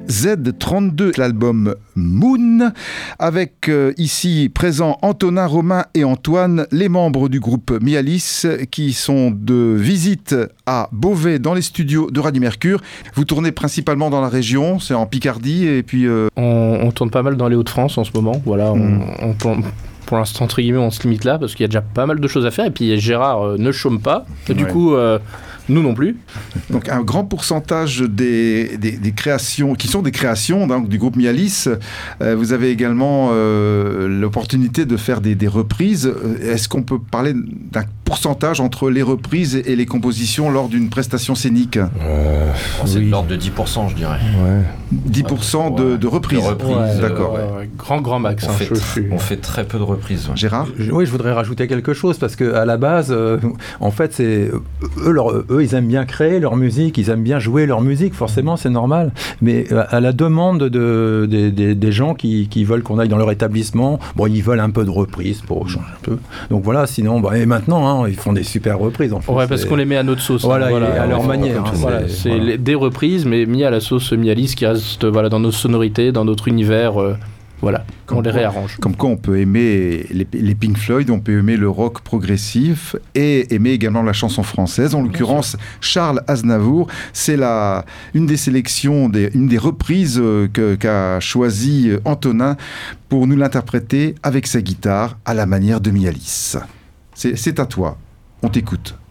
Z32, l'album Moon, avec ici présents Antonin, Romain et Antoine, les membres du groupe Mialis, qui sont de visite à Beauvais dans les studios de Radio Mercure. Vous tournez principalement dans la région, c'est en Picardie, et puis... On tourne pas mal dans les Hauts-de-France en ce moment, voilà, on tourne... Pour l'instant, entre guillemets, on se limite là parce qu'il y a déjà pas mal de choses à faire. Et puis Gérard ne chôme pas. Et du coup, nous non plus. Donc un grand pourcentage des créations, qui sont des créations donc, du groupe Mialis. Vous avez également l'opportunité de faire des reprises. Est-ce qu'on peut parler d'un pourcentage entre les reprises et les compositions lors d'une prestation scénique? C'est de l'ordre de 10%, je dirais. Ouais. 10% de reprises. D'accord. Grand max. On fait très peu de reprises. Ouais. Gérard? Oui, je voudrais rajouter quelque chose parce qu'à la base, en fait, c'est eux, ils aiment bien créer leur musique, ils aiment bien jouer leur musique, forcément, c'est normal. Mais à la demande des gens qui veulent qu'on aille dans leur établissement, bon, ils veulent un peu de reprises pour changer un peu. Donc voilà, sinon, et maintenant, ils font des super reprises. En fait, parce qu'on les met à notre sauce. Voilà, à leur manière. C'est des reprises, mais mis à la sauce Mialis qui reste dans nos sonorités, dans notre univers. On les réarrange. Comme quoi on peut aimer les Pink Floyd, on peut aimer le rock progressif et aimer également la chanson française. En l'occurrence, Charles Aznavour, c'est une des sélections, une des reprises qu'a choisi Antonin pour nous l'interpréter avec sa guitare à la manière de Mialis. C'est à toi, on t'écoute.